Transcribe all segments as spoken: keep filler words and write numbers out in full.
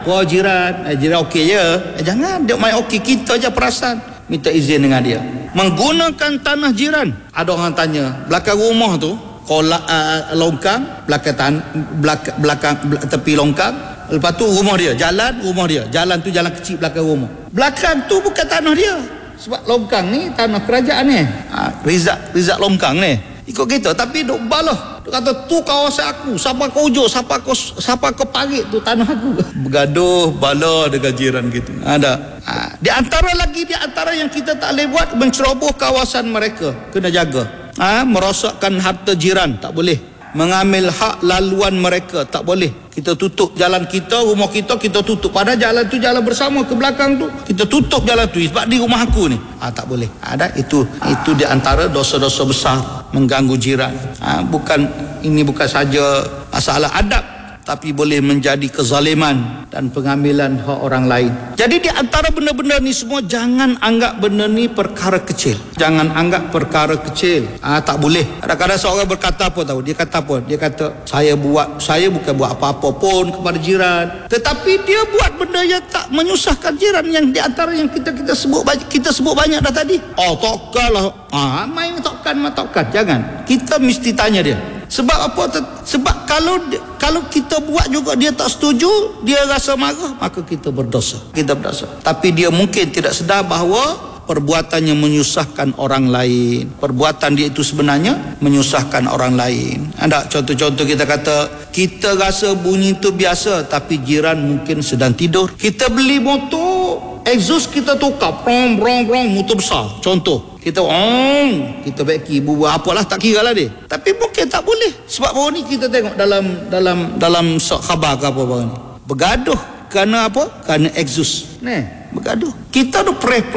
Wah jiran, eh, jiran okey je. Eh, jangan, dia main okey, kita je perasan. Minta izin dengan dia. Menggunakan tanah jiran. Ada orang tanya, belakang rumah tu, kolak uh, longkang, belakang, tan, belakang, belakang belakang tepi longkang. Lepas tu rumah dia, jalan rumah dia. Jalan tu jalan kecil belakang rumah. Belakang tu bukan tanah dia. Sebab longkang ni tanah kerajaan ni. Ha, Rizak, Rizak longkang ni. Ikut kita, tapi duk balah. Dia kata tu kawasan aku, siapa kau hujur, siapa kau siapa kau parit tu tanah aku. Bergaduh bala dengan jiran gitu. Ada. Ha, di antara lagi di antara yang kita tak boleh buat, menceroboh kawasan mereka. Kena jaga. Ha, merosakkan harta jiran tak boleh. Mengambil hak laluan mereka tak boleh. Kita tutup jalan kita, rumah kita kita tutup. Padahal jalan tu jalan bersama ke belakang tu. Kita tutup jalan tu sebab di rumah aku ni. Ah tak boleh. Ada itu itu di antara dosa-dosa besar mengganggu jiran. Ha, bukan ini bukan saja masalah adab, tapi boleh menjadi kezaliman dan pengambilan hak orang lain. Jadi di antara benda-benda ni semua, jangan anggap benda ni perkara kecil. Jangan anggap perkara kecil. Ah tak boleh. Kadang-kadang seorang berkata apa tahu? Dia kata apa? Dia kata saya buat saya bukan buat apa-apa pun kepada jiran, tetapi dia buat benda yang tak menyusahkan jiran, yang di antara yang kita kita sebut kita sebut banyak dah tadi. Oh takkanlah. Ah main takkan takkan. Jangan. Kita mesti tanya dia. Sebab apa? Sebab kalau kalau kita buat juga dia tak setuju, dia rasa marah, maka kita berdosa. Kita berdosa. Tapi dia mungkin tidak sedar bahawa perbuatannya menyusahkan orang lain. Perbuatan dia itu sebenarnya menyusahkan orang lain. Ada contoh-contoh, kita kata kita rasa bunyi itu biasa, tapi jiran mungkin sedang tidur. Kita beli motor, exhaust kita tukar, brong brong brong, motor besar. Contoh. Kita om, kita baiki buat apalah tak kira lah dia. Tapi mungkin tak boleh. Sebab baru ni kita tengok dalam dalam dalam khabar ke apa baru ni. Bergaduh kerana apa? Kerana exhaust. Ni, bergaduh. Kita tu preh,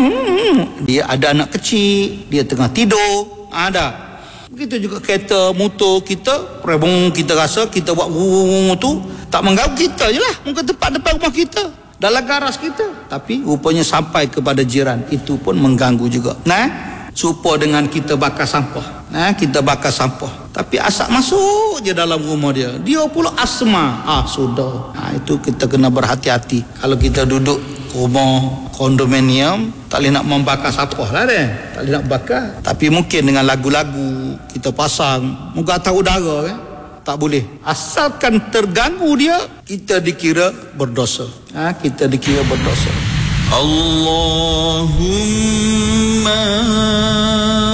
dia ada anak kecil, dia tengah tidur, ada. Begitu juga kereta, motor kita, preh, kita rasa kita buat tu tak mengganggu kita je lah. Mungkin tempat depan rumah kita, dalam garas kita, tapi rupanya sampai kepada jiran, itu pun mengganggu juga. Nah, serupa dengan kita bakar sampah. Nah, kita bakar sampah, tapi asap masuk je dalam rumah dia. Dia pula asma. Ah, sudah. Nah, itu kita kena berhati-hati. Kalau kita duduk rumah kondominium, tak boleh nak membakar sampah lah dia. Tak boleh nak bakar. Tapi mungkin dengan lagu-lagu kita pasang, moga tahu udara kan. Tak boleh. Asalkan terganggu dia, kita dikira berdosa. Ha, kita dikira berdosa. Allahumma